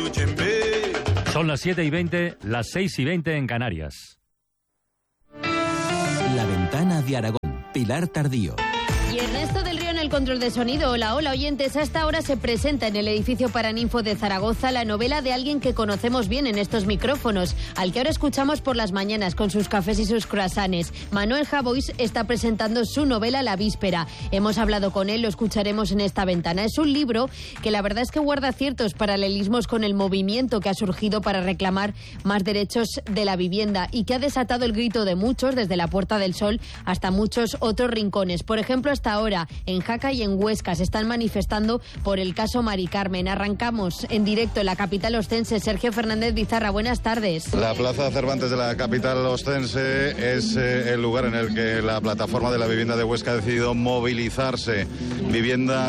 Son las 7:20, las 6:20 en Canarias. La Ventana de Aragón, Pilar Tardío. Y Ernesto del Río en el control de sonido. Hola, hola oyentes. Hasta ahora se presenta en el edificio Paraninfo de Zaragoza la novela de alguien que conocemos bien en estos micrófonos, al que ahora escuchamos por las mañanas con sus cafés y sus croissants. Manuel Javois está presentando su novela La Víspera. Hemos hablado con él, lo escucharemos en esta ventana. Es un libro que la verdad es que guarda ciertos paralelismos con el movimiento que ha surgido para reclamar más derechos de la vivienda y que ha desatado el grito de muchos, desde la Puerta del Sol hasta muchos otros rincones. Por ejemplo, hasta ahora en Jaca y en Huesca se están manifestando por el caso Mari Carmen. Arrancamos en directo en la capital ostense. Sergio Fernández Bizarra, buenas tardes. La Plaza Cervantes de la capital ostense es el lugar en el que la plataforma de la vivienda de Huesca ha decidido movilizarse. Vivienda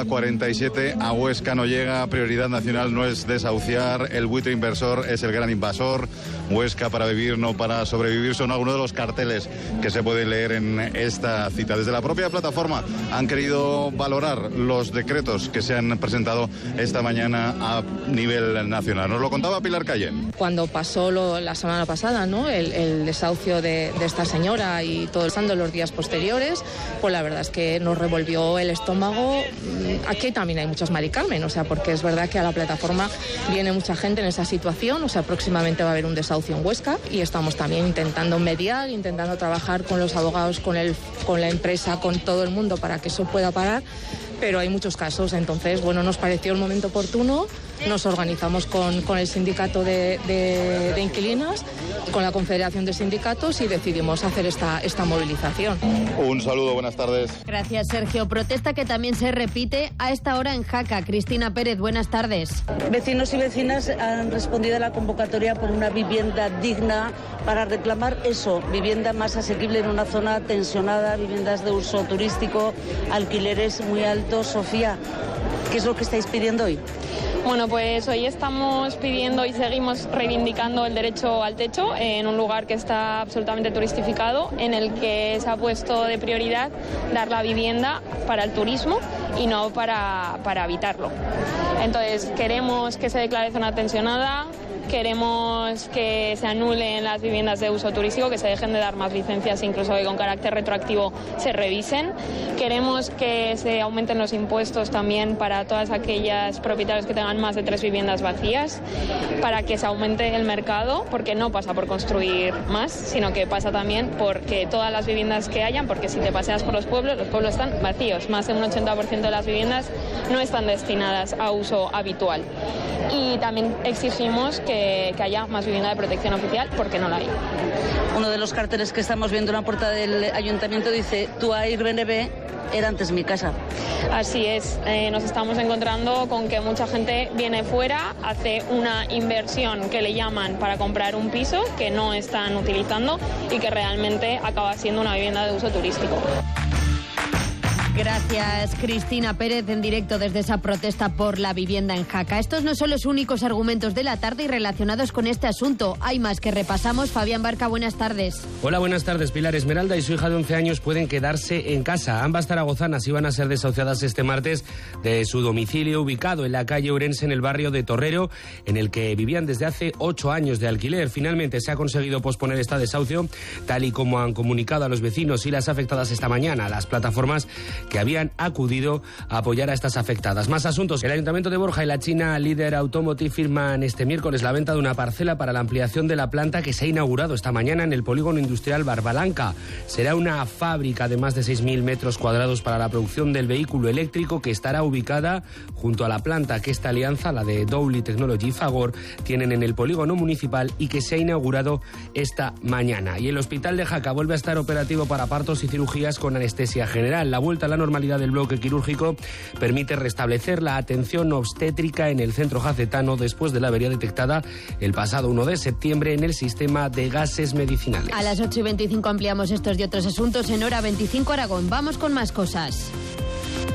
47 a Huesca no llega, prioridad nacional no es desahuciar, el buitre inversor es el gran invasor, Huesca para vivir, no para sobrevivir, son algunos de los carteles que se pueden leer en esta cita. Desde la propia plataforma han querido valorar los decretos que se han presentado esta mañana a nivel nacional. Nos lo contaba Pilar Cayén. Cuando pasó la semana pasada, ¿no?, el desahucio de esta señora y todo pasando los días posteriores, pues la verdad es que nos revolvió el estómago. Aquí también hay muchas Mari Carmen, o sea, porque es verdad que a la plataforma viene mucha gente en esa situación, o sea, próximamente va a haber un desahucio en Huesca y estamos también intentando mediar, intentando trabajar con los abogados, con la empresa, con todo el mundo para que eso pueda parar, pero hay muchos casos. Entonces, bueno, nos pareció el momento oportuno, nos organizamos con el sindicato de inquilinas, con la confederación de sindicatos y decidimos hacer esta movilización. Un saludo, buenas tardes. Gracias, Sergio. Protesta que también se repite a esta hora en Jaca. Cristina Pérez, buenas tardes. Vecinos y vecinas han respondido a la convocatoria por una vivienda digna para reclamar eso, vivienda más asequible en una zona tensionada, viviendas de uso turístico, alquileres muy altos. Sofía, ¿qué es lo que estáis pidiendo hoy? Bueno, pues hoy estamos pidiendo y seguimos reivindicando el derecho al techo en un lugar que está absolutamente turistificado, en el que se ha puesto de prioridad dar la vivienda para el turismo y no para habitarlo. Entonces, queremos que se declare zona tensionada, queremos que se anulen las viviendas de uso turístico, que se dejen de dar más licencias, incluso que con carácter retroactivo se revisen. Queremos que se aumenten los impuestos también para todas aquellas propietarios que tengan más de 3 viviendas vacías, para que se aumente el mercado, porque no pasa por construir más, sino que pasa también porque todas las viviendas que hayan, porque si te paseas por los pueblos están vacíos. Más de un 80% de las viviendas no están destinadas a uso habitual. Y también exigimos que haya más vivienda de protección oficial, porque no la hay. Uno de los carteles que estamos viendo en la puerta del ayuntamiento dice: tu Airbnb era antes mi casa. Así es, nos estamos encontrando con que mucha gente viene fuera, hace una inversión que le llaman para comprar un piso que no están utilizando y que realmente acaba siendo una vivienda de uso turístico. Gracias, Cristina Pérez, en directo desde esa protesta por la vivienda en Jaca. Estos no son los únicos argumentos de la tarde y relacionados con este asunto. Hay más que repasamos. Fabián Barca, buenas tardes. Hola, buenas tardes. Pilar, Esmeralda y su hija de 11 años pueden quedarse en casa. Ambas zaragozanas iban a ser desahuciadas este martes de su domicilio ubicado en la calle Ourense, en el barrio de Torrero, en el que vivían desde hace 8 años de alquiler. Finalmente se ha conseguido posponer esta desahucio, tal y como han comunicado a los vecinos y las afectadas esta mañana las plataformas que habían acudido a apoyar a estas afectadas. Más asuntos. El Ayuntamiento de Borja y la China Líder Automotive firman este miércoles la venta de una parcela para la ampliación de la planta que se ha inaugurado esta mañana en el polígono industrial Barbalanca. Será una fábrica de más de 6.000 metros cuadrados para la producción del vehículo eléctrico, que estará ubicada junto a la planta que esta alianza, la de Dowley Technology y Fagor, tienen en el polígono municipal y que se ha inaugurado esta mañana. Y el Hospital de Jaca vuelve a estar operativo para partos y cirugías con anestesia general. La vuelta a la normalidad del bloque quirúrgico permite restablecer la atención obstétrica en el centro jacetano después de la avería detectada el pasado 1 de septiembre en el sistema de gases medicinales. A las 8:25 ampliamos estos y otros asuntos en Hora 25 Aragón. Vamos con más cosas.